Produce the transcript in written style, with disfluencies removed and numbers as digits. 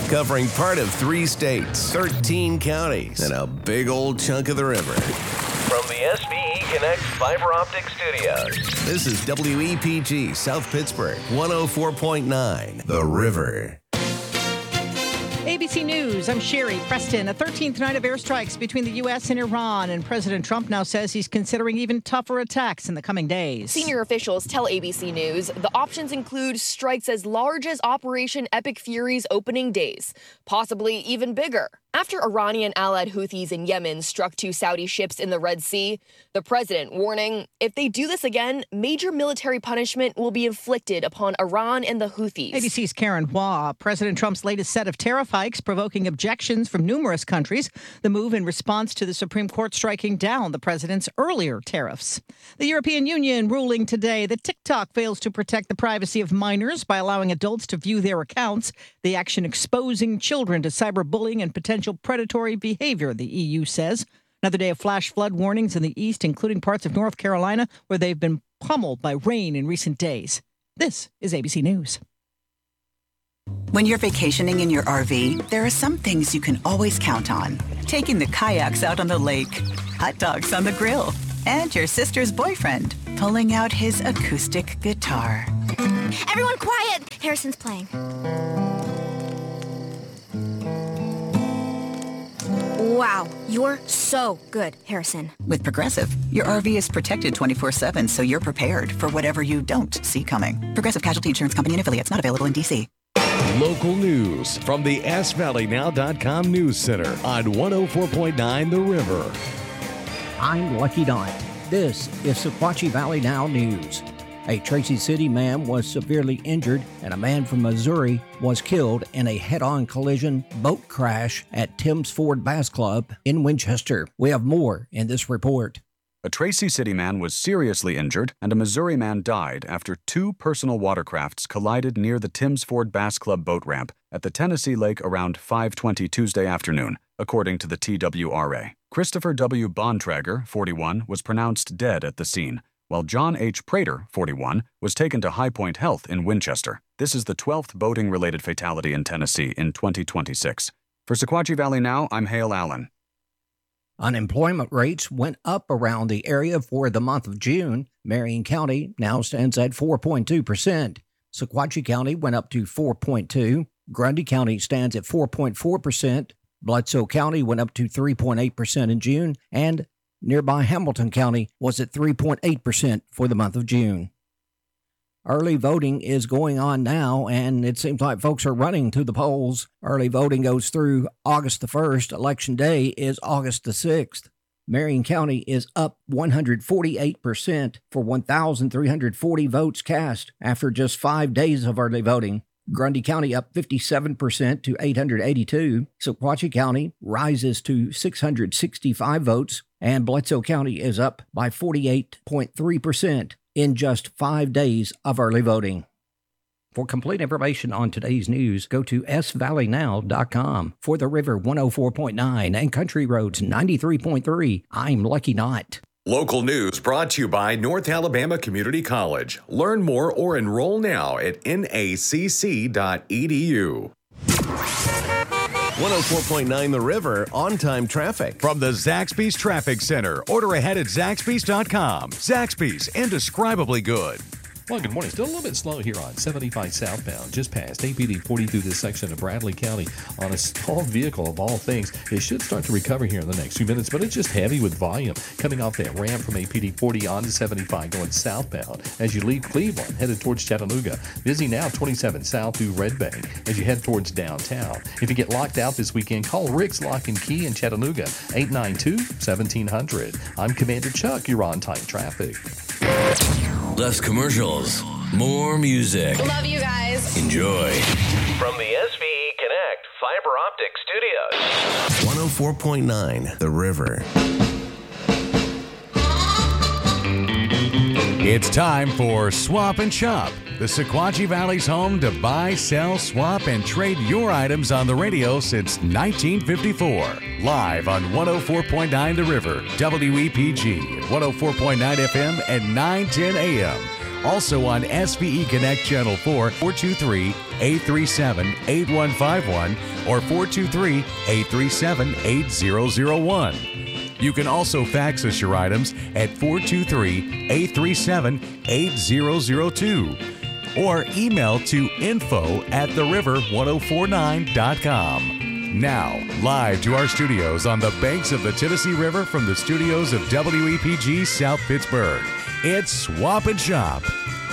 Covering part of 3 states, 13 counties, and a big old chunk of the river. From the SVE Connect Fiber Optic Studios, this is WEPG South Pittsburgh, 104.9, The River. ABC News, I'm Sherry Preston. A 13th night of airstrikes between the U.S. and Iran, and President Trump now says he's considering even tougher attacks in the coming days. Senior officials tell ABC News the options include strikes as large as Operation Epic Fury's opening days, possibly even bigger. After Iranian allied Houthis in Yemen struck 2 Saudi ships in the Red Sea, the president warning if they do this again, major military punishment will be inflicted upon Iran and the Houthis. ABC's Karen Hua. President Trump's latest set of tariff hikes provoking objections from numerous countries. The move in response to the Supreme Court striking down the president's earlier tariffs. The European Union ruling today that TikTok fails to protect the privacy of minors by allowing adults to view their accounts. The action exposing children to cyberbullying and potential predatory behavior, the EU says. Another day of flash flood warnings in the east, including parts of North Carolina, where they've been pummeled by rain in recent days. This is ABC News. When you're vacationing in your RV, there are some things you can always count on. Taking the kayaks out on the lake, hot dogs on the grill, and your sister's boyfriend pulling out his acoustic guitar. Everyone quiet! Harrison's playing. Wow, you're so good, Harrison. With Progressive, your RV is protected 24/7, so you're prepared for whatever you don't see coming. Progressive Casualty Insurance Company and Affiliates, not available in D.C. Local news from the SValleyNow.com News Center on 104.9 The River. I'm Lucky Knight. This is Sequatchie Valley Now News. A Tracy City man was severely injured and a man from Missouri was killed in a head-on collision boat crash at Tim's Ford Bass Club in Winchester. We have more in this report. A Tracy City man was seriously injured and a Missouri man died after 2 personal watercrafts collided near the Tim's Ford Bass Club boat ramp at the Tennessee Lake around 5:20 Tuesday afternoon, according to the TWRA. Christopher W. Bontrager, 41, was pronounced dead at the scene, while John H. Prater, 41, was taken to High Point Health in Winchester. This is the 12th boating-related fatality in Tennessee in 2026. For Sequatchie Valley Now, I'm Hale Allen. Unemployment rates went up around the area for the month of June. Marion County now stands at 4.2%. Sequatchie County went up to 4.2%. Grundy County stands at 4.4%. Bledsoe County went up to 3.8% in June, and nearby Hamilton County was at 3.8% for the month of June. Early voting is going on now, and it seems like folks are running to the polls. Early voting goes through August the 1st. Election day is August the 6th. Marion County is up 148% for 1,340 votes cast after just 5 days of early voting. Grundy County up 57% to 882. Sequatchie County rises to 665 votes, and Bledsoe County is up by 48.3% in just 5 days of early voting. For complete information on today's news, go to SValleyNow.com. For the River 104.9 and Country Roads 93.3, I'm Lucky Knott. Local news brought to you by North Alabama Community College. Learn more or enroll now at nacc.edu. 104.9 The River, on-time traffic. From the Zaxby's Traffic Center. Order ahead at Zaxby's.com. Zaxby's, indescribably good. Well, good morning. Still a little bit slow here on 75 southbound, just past APD 40 through this section of Bradley County on a stalled vehicle of all things. It should start to recover here in the next few minutes, but it's just heavy with volume coming off that ramp from APD 40 onto 75 going southbound as you leave Cleveland, headed towards Chattanooga. Busy now 27 south through Red Bank as you head towards downtown. If you get locked out this weekend, call Rick's Lock and Key in Chattanooga, 892-1700. I'm Commander Chuck. You're on time traffic. Less commercials, more music. Love you guys. Enjoy. From the SVE Connect Fiber Optic Studios. 104.9 The River. It's time for Swap and Shop, the Sequatchie Valley's home to buy, sell, swap, and trade your items on the radio since 1954. Live on 104.9 The River, WEPG, 104.9 FM, and 910 AM. Also on SVE Connect Channel 4, 423-837-8151 or 423-837-8001. You can also fax us your items at 423-837-8002 or email to info@theriver1049.com. Now, live to our studios on the banks of the Tennessee River from the studios of WEPG South Pittsburgh, it's Swap and Shop.